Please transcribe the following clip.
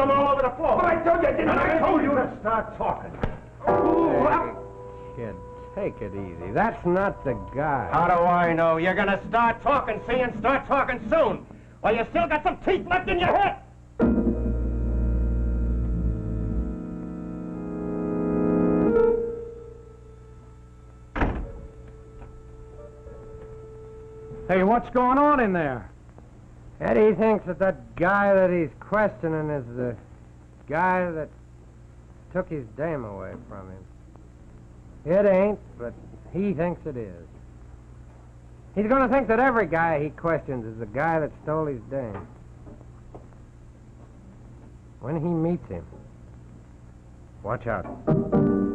them all over the floor. But I told you, didn't I? I told you to start talking. Kid, take it easy. That's not the guy. How do I know? You're gonna start talking, see, and start talking soon. While you still got some teeth left in your head. Hey, what's going on in there? Eddie thinks that guy that he's questioning is the guy that took his dame away from him. It ain't, but he thinks it is. He's going to think that every guy he questions is the guy that stole his dame. When he meets him, watch out.